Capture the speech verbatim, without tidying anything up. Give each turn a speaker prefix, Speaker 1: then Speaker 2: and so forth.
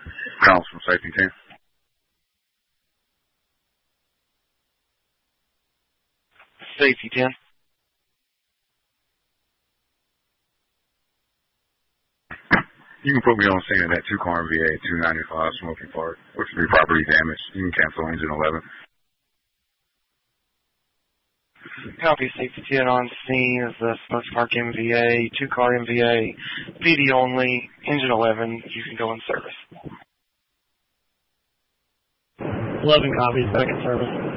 Speaker 1: Calls from Safety ten.
Speaker 2: Safety ten.
Speaker 1: You can put me on scene at two-car M V A, two ninety-five Smoky Park, which will be property damage. You can cancel engine eleven.
Speaker 2: Copy, Safety ten on scene is the Smoky Park M V A, two-car M V A, P D only, engine eleven. You can go in service.
Speaker 3: eleven copies, back in service.